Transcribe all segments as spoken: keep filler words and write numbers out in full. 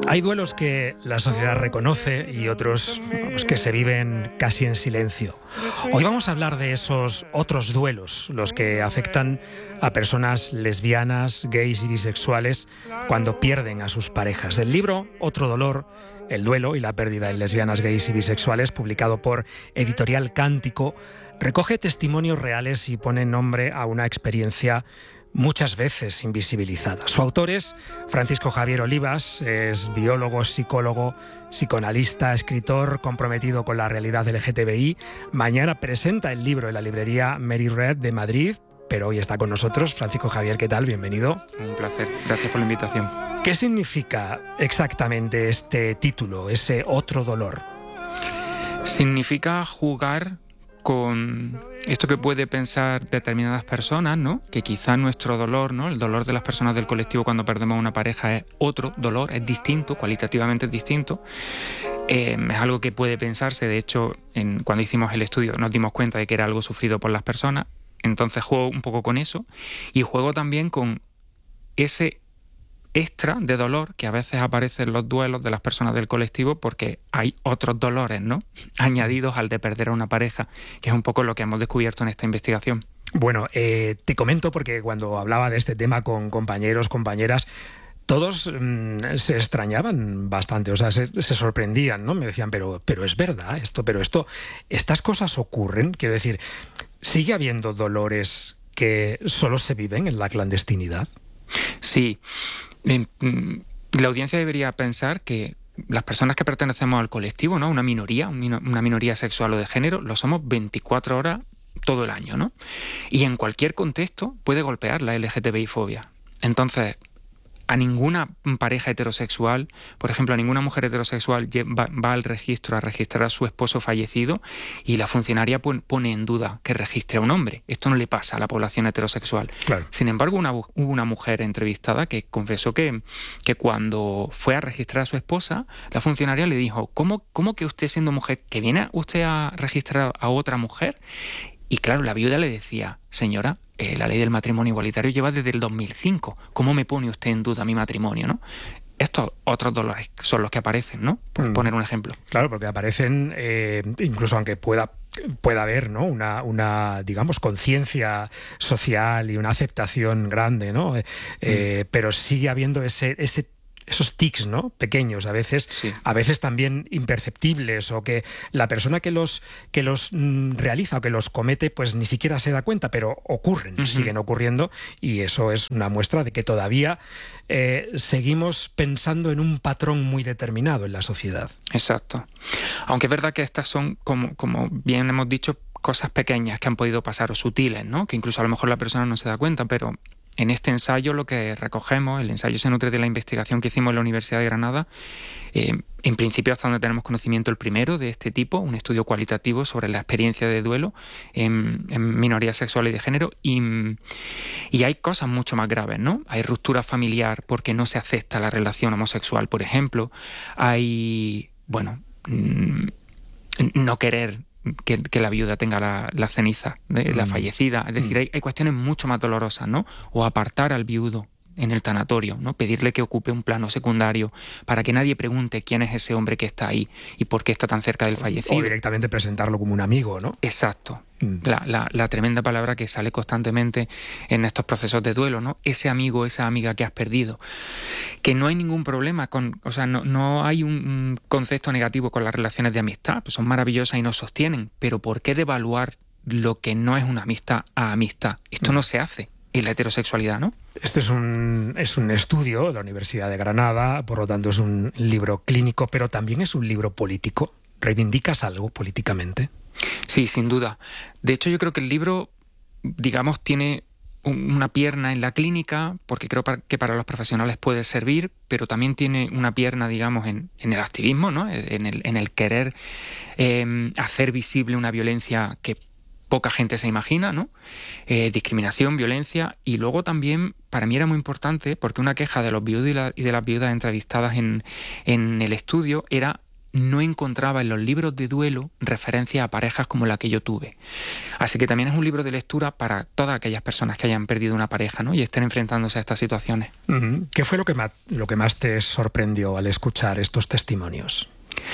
Hay duelos que la sociedad reconoce y otros pues, que se viven casi en silencio. Hoy vamos a hablar de esos otros duelos, los que afectan a personas lesbianas, gays y bisexuales cuando pierden a sus parejas. El libro Otro dolor, el duelo y la pérdida en lesbianas, gays y bisexuales, publicado por Editorial Cántico, recoge testimonios reales y pone nombre a una experiencia muchas veces invisibilizada. Su autor es Francisco Javier Olivas, es biólogo, psicólogo, psicoanalista, escritor comprometido con la realidad L G T B I. Mañana presenta el libro en la librería Mary Red de Madrid, pero hoy está con nosotros. Francisco Javier, ¿qué tal? Bienvenido. Un placer, gracias por la invitación. ¿Qué significa exactamente este título, ese otro dolor? Significa jugar con esto que puede pensar determinadas personas, ¿no? Que quizá nuestro dolor, ¿no? El dolor de las personas del colectivo cuando perdemos una pareja es otro dolor, es distinto, cualitativamente es distinto. Eh, es algo que puede pensarse. De hecho, en, cuando hicimos el estudio nos dimos cuenta de que era algo sufrido por las personas. Entonces juego un poco con eso y juego también con ese extra de dolor que a veces aparece en los duelos de las personas del colectivo porque hay otros dolores, ¿no? Añadidos al de perder a una pareja, que es un poco lo que hemos descubierto en esta investigación. Bueno, eh, te comento porque cuando hablaba de este tema con compañeros, compañeras, todos mmm, se extrañaban bastante, o sea, se, se sorprendían, ¿no? Me decían, pero, pero es verdad esto, pero esto, estas cosas ocurren, quiero decir, ¿sigue habiendo dolores que solo se viven en la clandestinidad? Sí. La audiencia debería pensar que las personas que pertenecemos al colectivo, ¿no? Una minoría, una minoría sexual o de género, lo somos veinticuatro horas todo el año, ¿no? Y en cualquier contexto puede golpear la L G T B I-fobia. Entonces, a ninguna pareja heterosexual, por ejemplo, a ninguna mujer heterosexual va, va al registro a registrar a su esposo fallecido y la funcionaria pone en duda que registre a un hombre. Esto no le pasa a la población heterosexual. Claro. Sin embargo, una, hubo una mujer entrevistada que confesó que, que cuando fue a registrar a su esposa, la funcionaria le dijo, ¿cómo, cómo que usted siendo mujer, que viene usted a registrar a otra mujer? Y claro, la viuda le decía, señora, eh, la ley del matrimonio igualitario lleva desde el dos mil cinco. ¿Cómo me pone usted en duda mi matrimonio, no? Estos otros dolores son los que aparecen, ¿no? Por mm. poner un ejemplo. Claro, porque aparecen, eh, incluso aunque pueda, pueda haber, ¿no? Una, una digamos, conciencia social y una aceptación grande, ¿no? Eh, mm. eh, pero sigue habiendo ese, ese esos tics, ¿no? Pequeños, a veces, sí. a veces también imperceptibles, o que la persona que los, que los mm, realiza o que los comete, pues ni siquiera se da cuenta, pero ocurren, uh-huh. siguen ocurriendo, y eso es una muestra de que todavía eh, seguimos pensando en un patrón muy determinado en la sociedad. Exacto. Aunque es verdad que estas son, como, como bien hemos dicho, cosas pequeñas que han podido pasar o sutiles, ¿no? Que incluso a lo mejor la persona no se da cuenta, pero en este ensayo lo que recogemos, el ensayo se nutre de la investigación que hicimos en la Universidad de Granada, eh, en principio hasta donde tenemos conocimiento el primero de este tipo, un estudio cualitativo sobre la experiencia de duelo en, en minorías sexuales y de género, y, y hay cosas mucho más graves, ¿no? Hay ruptura familiar porque no se acepta la relación homosexual, por ejemplo, hay, bueno, no querer Que, que la viuda tenga la, la ceniza de la mm. fallecida. Es decir, mm. hay, hay cuestiones mucho más dolorosas, ¿no? O apartar al viudo en el tanatorio, ¿no? Pedirle que ocupe un plano secundario para que nadie pregunte quién es ese hombre que está ahí y por qué está tan cerca del fallecido. O directamente presentarlo como un amigo, ¿no? Exacto. Mm. La, la, la tremenda palabra que sale constantemente en estos procesos de duelo, ¿no? Ese amigo, esa amiga que has perdido. Que no hay ningún problema con... O sea, no, no hay un, un concepto negativo con las relaciones de amistad, pues son maravillosas y nos sostienen, pero ¿por qué devaluar lo que no es una amistad a amistad? Esto mm. no se hace en la heterosexualidad, ¿no? Este es un, es un estudio de la Universidad de Granada, por lo tanto es un libro clínico, pero también es un libro político. ¿Reivindicas algo políticamente? Sí, sin duda. De hecho, yo creo que el libro, digamos, tiene una pierna en la clínica, porque creo que para los profesionales puede servir, pero también tiene una pierna, digamos, en, en el activismo, ¿no? En el, en el querer eh, hacer visible una violencia que poca gente se imagina, ¿no? Eh, discriminación, violencia, y luego también, para mí era muy importante, porque una queja de los viudos y, la, y de las viudas entrevistadas en, en el estudio era no encontraba en los libros de duelo referencia a parejas como la que yo tuve. Así que también es un libro de lectura para todas aquellas personas que hayan perdido una pareja, ¿no? Y estén enfrentándose a estas situaciones. Uh-huh. ¿Qué fue lo que más, lo que más te sorprendió al escuchar estos testimonios?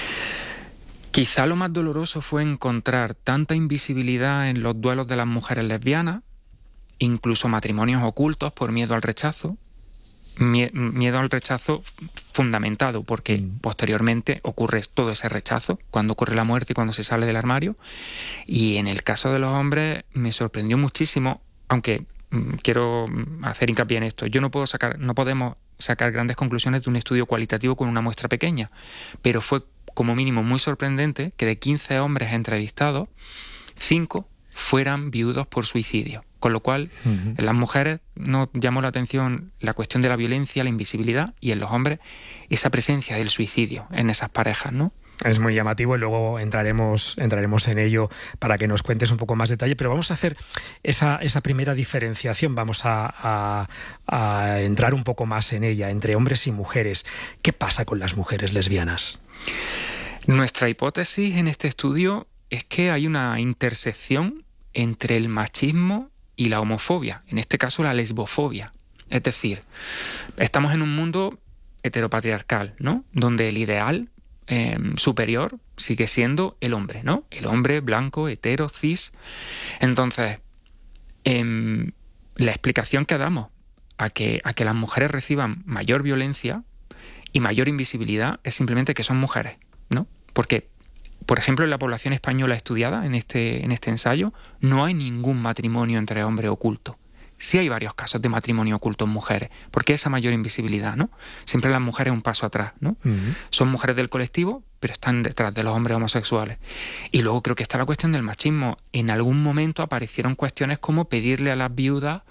Quizá lo más doloroso fue encontrar tanta invisibilidad en los duelos de las mujeres lesbianas, incluso matrimonios ocultos por miedo al rechazo, miedo al rechazo fundamentado, porque mm. posteriormente ocurre todo ese rechazo, cuando ocurre la muerte y cuando se sale del armario. Y en el caso de los hombres me sorprendió muchísimo, aunque mm, quiero hacer hincapié en esto, yo no puedo sacar, no podemos sacar grandes conclusiones de un estudio cualitativo con una muestra pequeña, pero fue como mínimo muy sorprendente que de quince hombres entrevistados, cinco fueran viudos por suicidio. Con lo cual, uh-huh. en las mujeres nos llamó la atención la cuestión de la violencia, la invisibilidad, y en los hombres esa presencia del suicidio en esas parejas, ¿no? Es muy llamativo y luego entraremos, entraremos en ello para que nos cuentes un poco más detalle, pero vamos a hacer esa, esa primera diferenciación, vamos a, a, a entrar un poco más en ella, entre hombres y mujeres. ¿Qué pasa con las mujeres lesbianas? Nuestra hipótesis en este estudio es que hay una intersección entre el machismo y la homofobia, en este caso la lesbofobia. Es decir, estamos en un mundo heteropatriarcal, ¿no? Donde el ideal eh, superior sigue siendo el hombre, ¿no? El hombre blanco, hetero, cis. Entonces, eh, la explicación que damos a que, a que las mujeres reciban mayor violencia y mayor invisibilidad es simplemente que son mujeres, ¿no? Porque, por ejemplo, en la población española estudiada en este, en este ensayo, no hay ningún matrimonio entre hombres oculto. Sí hay varios casos de matrimonio oculto en mujeres, porque esa mayor invisibilidad, ¿no? Siempre las mujeres un paso atrás, ¿no? Uh-huh. Son mujeres del colectivo, pero están detrás de los hombres homosexuales. Y luego creo que está la cuestión del machismo. En algún momento aparecieron cuestiones como pedirle a las viudas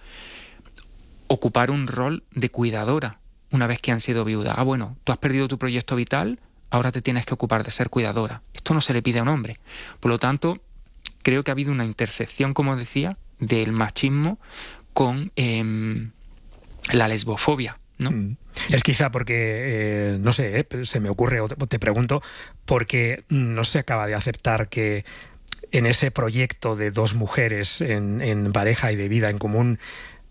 ocupar un rol de cuidadora una vez que han sido viudas. Ah, bueno, tú has perdido tu proyecto vital, ahora te tienes que ocupar de ser cuidadora. Esto no se le pide a un hombre. Por lo tanto, creo que ha habido una intersección, como decía, del machismo con eh, la lesbofobia, ¿no? Mm. Es quizá porque, eh, no sé, eh, se me ocurre, o te, te pregunto, porque no se acaba de aceptar que en ese proyecto de dos mujeres en, en pareja y de vida en común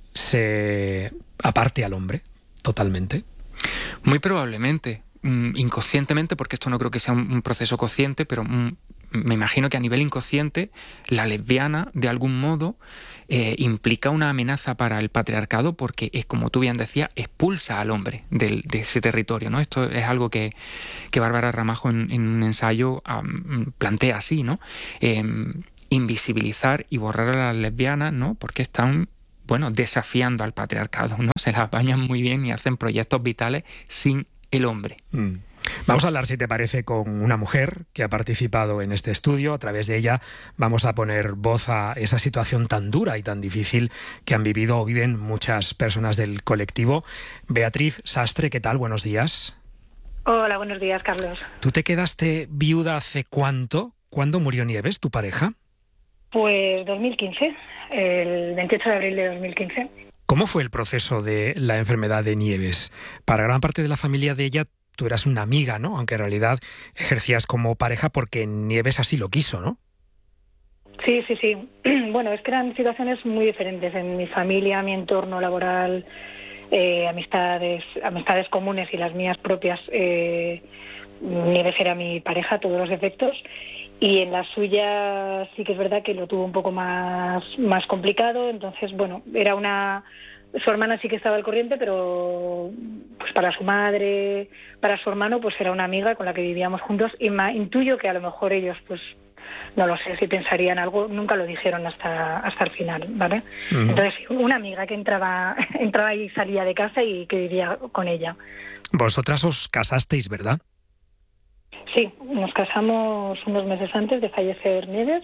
se aparte al hombre totalmente. Muy probablemente. Inconscientemente, porque esto no creo que sea un proceso consciente, pero me imagino que a nivel inconsciente la lesbiana de algún modo eh, implica una amenaza para el patriarcado, porque es, como tú bien decías, expulsa al hombre del, de ese territorio, ¿no? Esto es algo que, que Bárbara Ramajo en, en un ensayo um, plantea así, ¿no? Eh, invisibilizar y borrar a las lesbianas, ¿no? Porque están, bueno, desafiando al patriarcado, ¿no? Se las apañan muy bien y hacen proyectos vitales sin el hombre. Mm. Vamos a hablar, si te parece, con una mujer que ha participado en este estudio. A través de ella vamos a poner voz a esa situación tan dura y tan difícil que han vivido o viven muchas personas del colectivo. Beatriz Sastre, ¿qué tal? Buenos días. Hola, buenos días, Carlos. ¿Tú te quedaste viuda hace cuánto? ¿Cuándo murió Nieves, tu pareja? Pues dos mil quince, el veintiocho de abril de dos mil quince. ¿Cómo fue el proceso de la enfermedad de Nieves? Para gran parte de la familia de ella, tú eras una amiga, ¿no? Aunque en realidad ejercías como pareja porque Nieves así lo quiso, ¿no? Sí, sí, sí. Bueno, es que eran situaciones muy diferentes. En mi familia, mi entorno laboral, eh, amistades, amistades comunes y las mías propias, eh, Nieves era mi pareja a todos los efectos. Y en la suya sí que es verdad que lo tuvo un poco más, más complicado. Entonces, bueno, era una... Su hermana sí que estaba al corriente, pero pues para su madre, para su hermano, pues era una amiga con la que vivíamos juntos. Y ma, intuyo que a lo mejor ellos, pues no lo sé, si pensarían algo, nunca lo dijeron hasta hasta el final, ¿vale? Uh-huh. Entonces, una amiga que entraba, entraba y salía de casa y que vivía con ella. Vosotras os casasteis, ¿verdad? Sí, nos casamos unos meses antes de fallecer Nieves.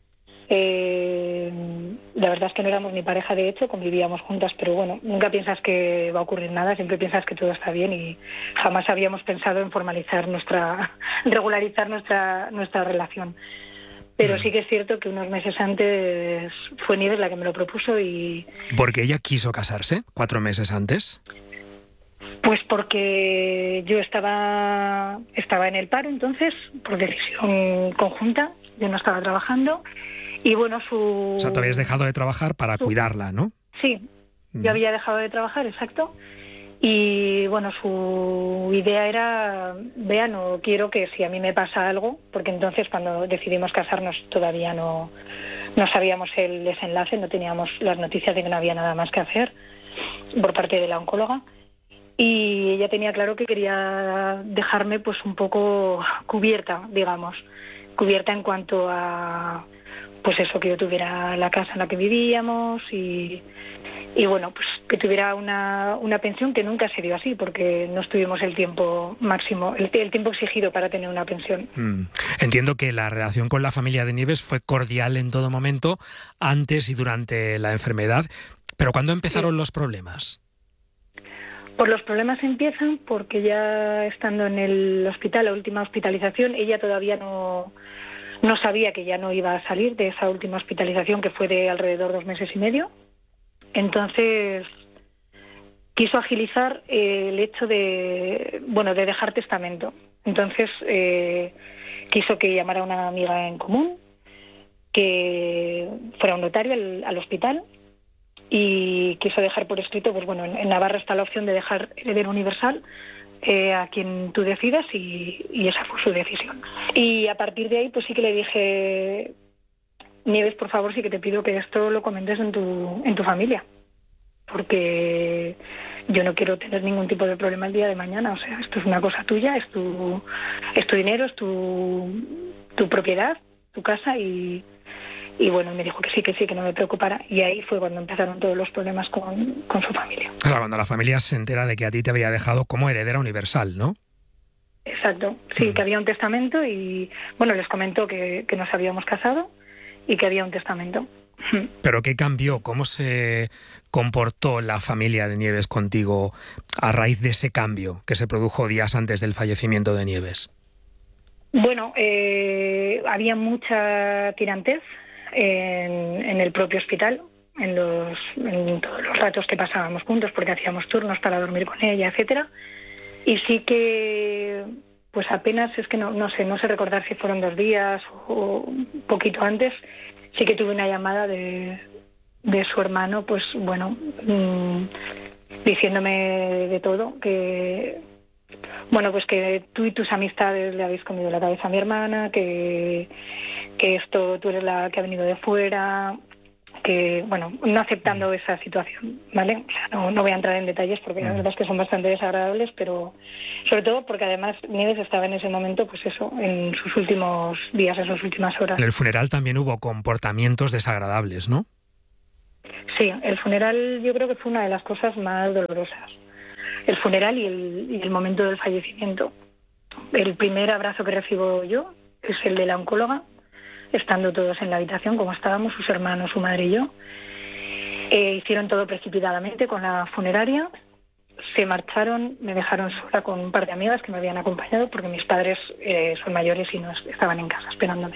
Eh, la verdad es que no éramos ni pareja, de hecho, convivíamos juntas, pero bueno, nunca piensas que va a ocurrir nada, siempre piensas que todo está bien y jamás habíamos pensado en formalizar nuestra, regularizar nuestra, nuestra relación. Pero sí que es cierto que unos meses antes fue Nieves la que me lo propuso y... ¿Porque ella quiso casarse cuatro meses antes? Pues porque yo estaba, estaba en el paro entonces, por decisión conjunta, yo no estaba trabajando, y bueno, su... O sea, tú habías dejado de trabajar para su... cuidarla, ¿no? Sí, mm. yo había dejado de trabajar, exacto, y bueno, su idea era, Bea, no quiero que si a mí me pasa algo, porque entonces cuando decidimos casarnos todavía no, no sabíamos el desenlace, no teníamos las noticias de que no había nada más que hacer por parte de la oncóloga, y ella tenía claro que quería dejarme pues un poco cubierta, digamos, cubierta en cuanto a pues eso, que yo tuviera la casa en la que vivíamos y, y bueno, pues que tuviera una, una pensión, que nunca se dio así porque no estuvimos el tiempo máximo, el, el tiempo exigido para tener una pensión. Mm. Entiendo que la relación con la familia de Nieves fue cordial en todo momento, antes y durante la enfermedad, pero ¿cuándo empezaron sí. los problemas? Pues los problemas empiezan porque ya estando en el hospital, la última hospitalización, ella todavía no, no sabía que ya no iba a salir de esa última hospitalización, que fue de alrededor de dos meses y medio. Entonces quiso agilizar eh, el hecho de, bueno, de dejar testamento. Entonces eh, quiso que llamara a una amiga en común, que fuera un notario al, al hospital, y quiso dejar por escrito, pues bueno, en, en Navarra está la opción de dejar heredero universal eh, a quien tú decidas, y, y esa fue su decisión. Y a partir de ahí, pues sí que le dije, Nieves, por favor, sí que te pido que esto lo comentes en tu, en tu familia, porque yo no quiero tener ningún tipo de problema el día de mañana. O sea, esto es una cosa tuya, es tu, es tu dinero, es tu, tu propiedad, tu casa, y... Y bueno, me dijo que sí, que sí, que no me preocupara. Y ahí fue cuando empezaron todos los problemas con, con su familia. O sea, cuando la familia se entera de que a ti te había dejado como heredera universal, ¿no? Exacto, sí, mm. que había un testamento y, bueno, les comentó que, que nos habíamos casado y que había un testamento. ¿Pero qué cambió? ¿Cómo se comportó la familia de Nieves contigo a raíz de ese cambio que se produjo días antes del fallecimiento de Nieves? Bueno, eh, había mucha tirantez En, en el propio hospital, en, los, en todos los ratos que pasábamos juntos, porque hacíamos turnos para dormir con ella, etcétera. Y sí que, pues apenas, es que no, no sé, no sé recordar si fueron dos días o un poquito antes, sí que tuve una llamada de, de su hermano, pues bueno, mmm, diciéndome de todo, que bueno, pues que tú y tus amistades le habéis comido la cabeza a mi hermana, que, que esto tú eres la que ha venido de fuera, que, bueno, no aceptando esa situación, ¿vale? O sea, no, no voy a entrar en detalles porque la verdad es que son bastante desagradables, pero sobre todo porque además Nieves estaba en ese momento, pues eso, en sus últimos días, en sus últimas horas. En el funeral también hubo comportamientos desagradables, ¿no? Sí, el funeral yo creo que fue una de las cosas más dolorosas. El funeral y el, y el momento del fallecimiento. El primer abrazo que recibo yo es el de la oncóloga, estando todos en la habitación, como estábamos, sus hermanos, su madre y yo. Eh, hicieron todo precipitadamente con la funeraria, se marcharon, me dejaron sola con un par de amigas que me habían acompañado, porque mis padres eh, son mayores y no estaban en casa esperándome.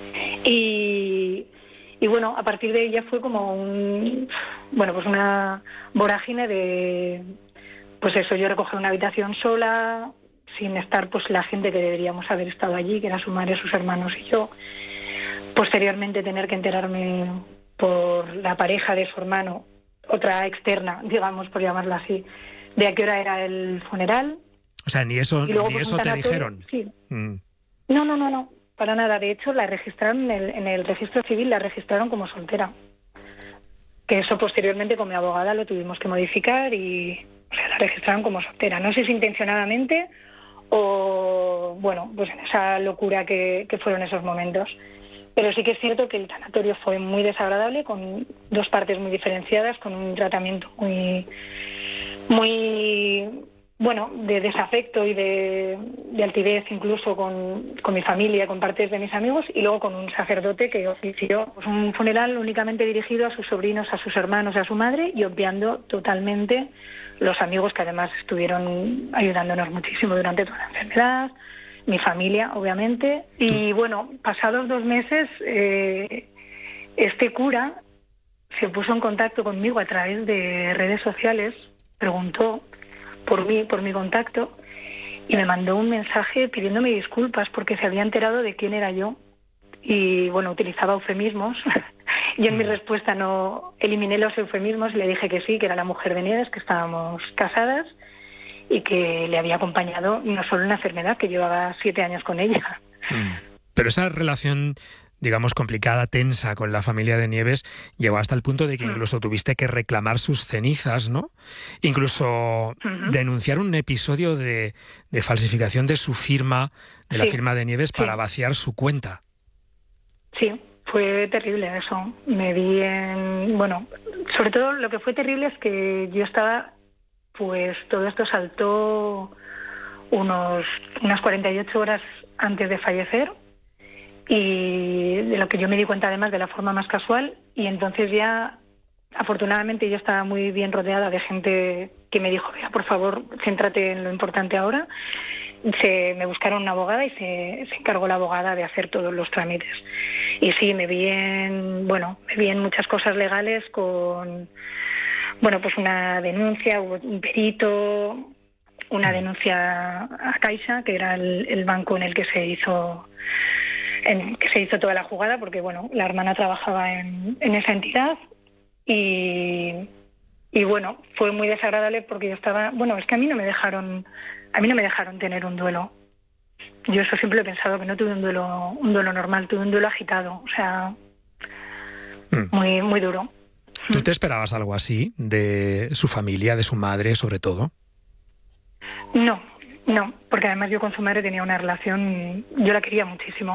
Y... Y bueno, a partir de ella fue como un, bueno, pues una vorágine de, pues eso, yo recogí una habitación sola, sin estar pues la gente que deberíamos haber estado allí, que era su madre, sus hermanos y yo. Posteriormente tener que enterarme por la pareja de su hermano, otra externa, digamos, por llamarla así, de a qué hora era el funeral. O sea, ni eso, luego, ni pues, eso te dijeron. Sí. Mm. No, no, no, no. Para nada, de hecho la registraron en el, en el registro civil, la registraron como soltera. Que eso posteriormente con mi abogada lo tuvimos que modificar y, o sea, la registraron como soltera. No sé si intencionadamente o, bueno, pues en esa locura que, que fueron esos momentos. Pero sí que es cierto que el tanatorio fue muy desagradable, con dos partes muy diferenciadas, con un tratamiento muy, muy... bueno, de desafecto y de, de altivez incluso con, con mi familia, con partes de mis amigos, y luego con un sacerdote que ofició pues, un funeral únicamente dirigido a sus sobrinos, a sus hermanos, a su madre, y obviando totalmente los amigos que además estuvieron ayudándonos muchísimo durante toda la enfermedad, mi familia, obviamente. Y bueno, pasados dos meses, eh, este cura se puso en contacto conmigo a través de redes sociales, preguntó por mí, por mi contacto, y me mandó un mensaje pidiéndome disculpas porque se había enterado de quién era yo. Y bueno, utilizaba eufemismos. Yo en mi respuesta no eliminé los eufemismos y le dije que sí, que era la mujer de Nieves, que estábamos casadas y que le había acompañado no solo en la enfermedad, que llevaba siete años con ella. Pero esa relación, digamos, complicada, tensa con la familia de Nieves, llegó hasta el punto de que incluso tuviste que reclamar sus cenizas, ¿no? Incluso uh-huh. denunciar un episodio de, de falsificación de su firma, de sí. la firma de Nieves, para sí. vaciar su cuenta. Sí, fue terrible eso. Me vi en... Bueno, sobre todo lo que fue terrible es que yo estaba... Pues todo esto saltó unos unas cuarenta y ocho horas antes de fallecer, y de lo que yo me di cuenta además de la forma más casual, y entonces ya afortunadamente yo estaba muy bien rodeada de gente que me dijo, vea, por favor, céntrate en lo importante ahora. Se, me buscaron una abogada y se, se encargó la abogada de hacer todos los trámites. Y sí, me vi en, bueno, me vi en muchas cosas legales con... Bueno, pues una denuncia, un perito, una denuncia a Caixa, que era el, el banco en el que se hizo en que se hizo toda la jugada, porque bueno, la hermana trabajaba en, en esa entidad y, y bueno, fue muy desagradable porque yo estaba, bueno, es que a mí no me dejaron, a mí no me dejaron tener un duelo. Yo eso siempre he pensado, que no tuve un duelo, un duelo normal, tuve un duelo agitado, o sea, mm. muy, muy duro. ¿Tú te esperabas algo así de su familia, de su madre, sobre todo? No, no, porque además yo con su madre tenía una relación, yo la quería muchísimo.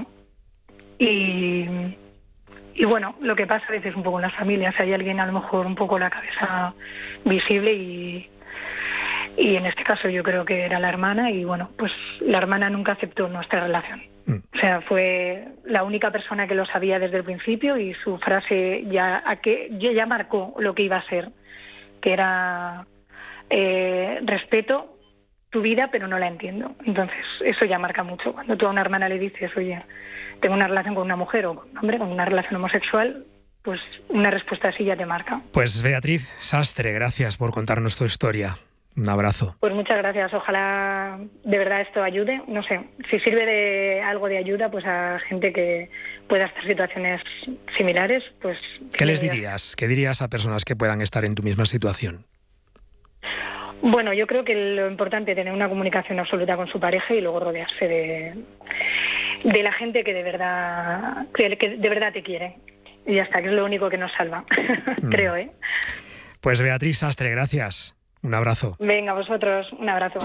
Y, y bueno, lo que pasa a veces un poco en las familias, hay alguien a lo mejor un poco la cabeza visible y, y en este caso yo creo que era la hermana, y bueno, pues la hermana nunca aceptó nuestra relación. O sea, fue la única persona que lo sabía desde el principio, y su frase ya a que ya marcó lo que iba a ser, que era eh, respeto tu vida, pero no la entiendo. Entonces, eso ya marca mucho. Cuando tú a una hermana le dices, oye, tengo una relación con una mujer o con un hombre, con una relación homosexual, pues una respuesta así ya te marca. Pues Beatriz Sastre, gracias por contarnos tu historia. Un abrazo. Pues muchas gracias. Ojalá de verdad esto ayude. No sé, si sirve de algo de ayuda pues a gente que pueda estar en situaciones similares, pues... ¿Qué les dirías? ¿Qué dirías a personas que puedan estar en tu misma situación? Bueno, yo creo que lo importante es tener una comunicación absoluta con su pareja y luego rodearse de, de la gente que de verdad que de verdad te quiere. Y ya está, que es lo único que nos salva, mm. creo, ¿eh? Pues Beatriz Sastre, gracias. Un abrazo. Venga, vosotros, un abrazo.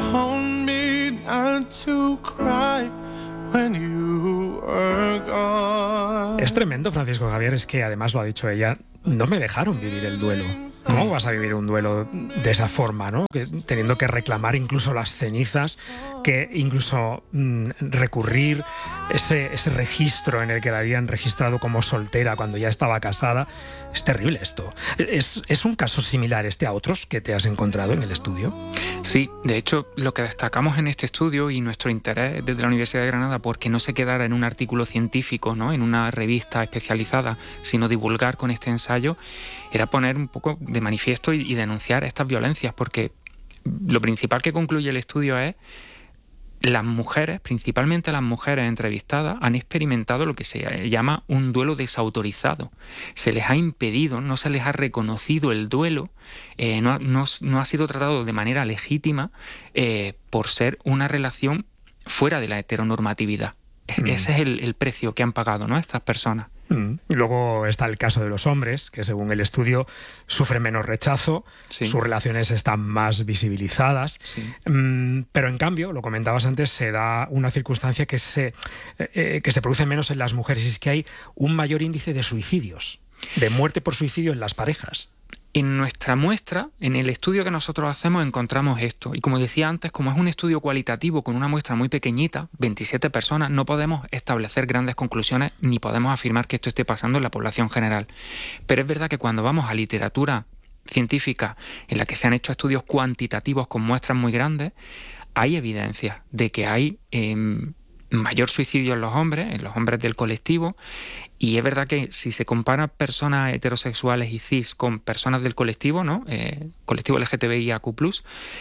Es tremendo, Francisco Javier, es que además lo ha dicho ella, no me dejaron vivir el duelo. ¿Cómo vas a vivir un duelo de esa forma, ¿no? Que, teniendo que reclamar incluso las cenizas, que incluso mmm, recurrir ese, ese registro en el que la habían registrado como soltera cuando ya estaba casada. Es terrible esto. ¿Es, es un caso similar este a otros que te has encontrado en el estudio? Sí, de hecho, lo que destacamos en este estudio y nuestro interés desde la Universidad de Granada, porque no se quedara en un artículo científico, ¿no?, en una revista especializada, sino divulgar con este ensayo, era poner un poco de manifiesto y, y denunciar estas violencias, porque lo principal que concluye el estudio es las mujeres, principalmente las mujeres entrevistadas, han experimentado lo que se llama un duelo desautorizado. Se les ha impedido, no se les ha reconocido el duelo, eh, no, no, no ha sido tratado de manera legítima eh, por ser una relación fuera de la heteronormatividad. Mm. Ese es el, el precio que han pagado, ¿no?, estas personas. Mm. Luego está el caso de los hombres, que según el estudio sufren menos rechazo, sí. sus relaciones están más visibilizadas, sí. mm, pero en cambio, lo comentabas antes, se da una circunstancia que se, eh, que se produce menos en las mujeres, y es que hay un mayor índice de suicidios, de muerte por suicidio en las parejas. En nuestra muestra, en el estudio que nosotros hacemos, encontramos esto. Y como decía antes, como es un estudio cualitativo con una muestra muy pequeñita, veintisiete personas, no podemos establecer grandes conclusiones ni podemos afirmar que esto esté pasando en la población general. Pero es verdad que cuando vamos a literatura científica en la que se han hecho estudios cuantitativos con muestras muy grandes, hay evidencia de que hay eh, mayor suicidio en los hombres, en los hombres del colectivo. Y es verdad que si se compara personas heterosexuales y cis con personas del colectivo, ¿no?, eh, colectivo L G T B I A Q plus,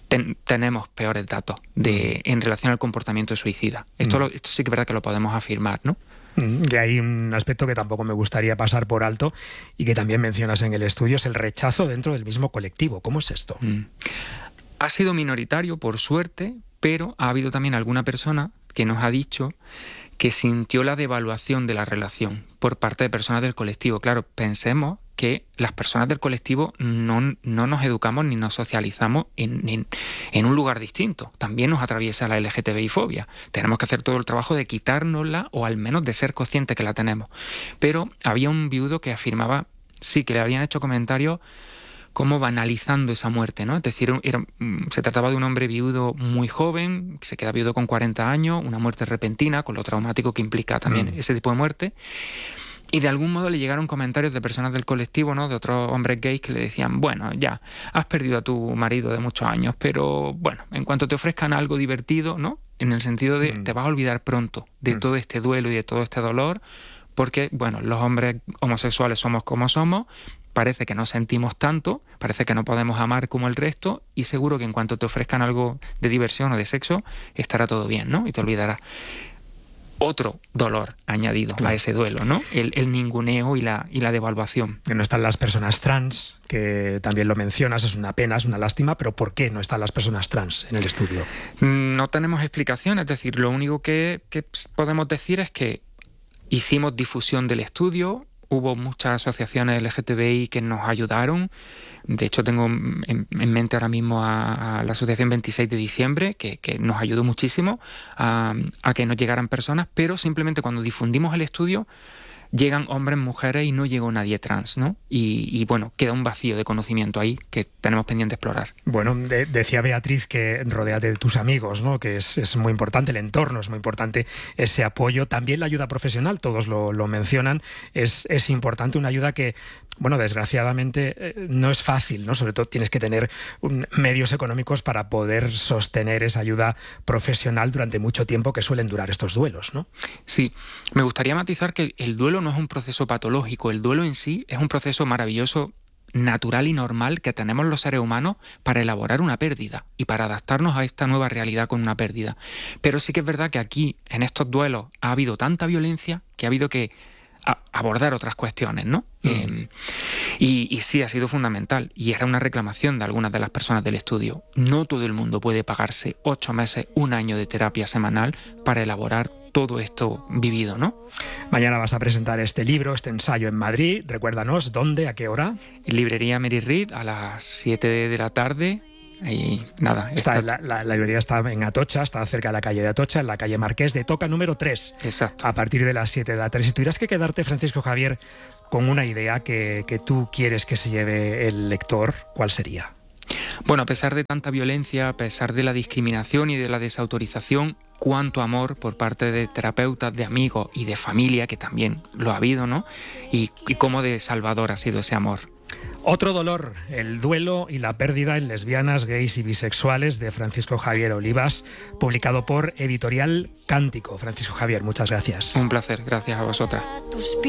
ten, tenemos peores datos de, en relación al comportamiento suicida. Esto, mm. lo, esto sí que es verdad que lo podemos afirmar, ¿no? Y hay un aspecto que tampoco me gustaría pasar por alto y que también mencionas en el estudio, es el rechazo dentro del mismo colectivo. ¿Cómo es esto? Mm. Ha sido minoritario, por suerte, pero ha habido también alguna persona que nos ha dicho que sintió la devaluación de la relación por parte de personas del colectivo. Claro, pensemos que las personas del colectivo no, no nos educamos ni nos socializamos en, en, en un lugar distinto. También nos atraviesa la L G T B I-fobia. Tenemos que hacer todo el trabajo de quitárnosla o al menos de ser conscientes que la tenemos. Pero había un viudo que afirmaba, sí, que le habían hecho comentarios como banalizando esa muerte, ¿no? Es decir, era, se trataba de un hombre viudo muy joven, que se queda viudo con cuarenta años, una muerte repentina, con lo traumático que implica también mm. ese tipo de muerte. Y de algún modo le llegaron comentarios de personas del colectivo, ¿no? De otros hombres gays que le decían, bueno, ya, has perdido a tu marido de muchos años, pero bueno, en cuanto te ofrezcan algo divertido, ¿no? En el sentido de, mm. te vas a olvidar pronto de mm. todo este duelo y de todo este dolor, porque, bueno, los hombres homosexuales somos como somos, parece que no sentimos tanto, parece que no podemos amar como el resto y seguro que en cuanto te ofrezcan algo de diversión o de sexo, estará todo bien, ¿no? Y te olvidarás. Otro dolor añadido claro. a ese duelo, ¿no? El, el ninguneo y la, y la devaluación. Que no están las personas trans, que también lo mencionas, es una pena, es una lástima, pero ¿por qué no están las personas trans en el estudio? No tenemos explicación, es decir, lo único que, que podemos decir es que hicimos difusión del estudio, hubo muchas asociaciones L G T B I que nos ayudaron. De hecho, tengo en, en mente ahora mismo a, a la Asociación veintiséis de diciembre, que, que nos ayudó muchísimo a, a que nos llegaran personas, pero simplemente cuando difundimos el estudio, llegan hombres, mujeres y no llegó nadie trans, ¿no? Y, y bueno, queda un vacío de conocimiento ahí que tenemos pendiente de explorar. Bueno, de, decía Beatriz que rodéate de tus amigos, ¿no? Que es, es muy importante, el entorno es muy importante, ese apoyo. También la ayuda profesional, todos lo, lo mencionan, es, es importante, una ayuda que, bueno, desgraciadamente eh, no es fácil, ¿no? Sobre todo tienes que tener un, medios económicos para poder sostener esa ayuda profesional durante mucho tiempo que suelen durar estos duelos, ¿no? Sí, me gustaría matizar que el duelo no es un proceso patológico, el duelo en sí es un proceso maravilloso, natural y normal que tenemos los seres humanos para elaborar una pérdida y para adaptarnos a esta nueva realidad con una pérdida. Pero sí que es verdad que aquí, en estos duelos, ha habido tanta violencia que ha habido que a abordar otras cuestiones, ¿no? Mm. Eh, y, y sí, ha sido fundamental. Y era una reclamación de algunas de las personas del estudio. No todo el mundo puede pagarse ocho meses, un año de terapia semanal para elaborar todo esto vivido, ¿no? Mañana vas a presentar este libro, este ensayo en Madrid. Recuérdanos, ¿dónde, a qué hora? En Librería Mary Read a las siete de la tarde. Y nada, está, está... La, la, la librería está en Atocha, está cerca de la calle de Atocha, en la calle Marqués de Toca número tres. Exacto. A partir de las siete de la tarde. Si tuvieras que quedarte, Francisco Javier, con una idea que, que tú quieres que se lleve el lector, ¿cuál sería? Bueno, a pesar de tanta violencia, a pesar de la discriminación y de la desautorización, cuánto amor por parte de terapeutas, de amigos y de familia, que también lo ha habido, ¿no? Y, y cómo de salvador ha sido ese amor. Otro dolor, el duelo y la pérdida en lesbianas, gays y bisexuales, de Francisco Javier Olivas, publicado por Editorial Cántico. Francisco Javier, muchas gracias. Un placer, gracias a vosotras.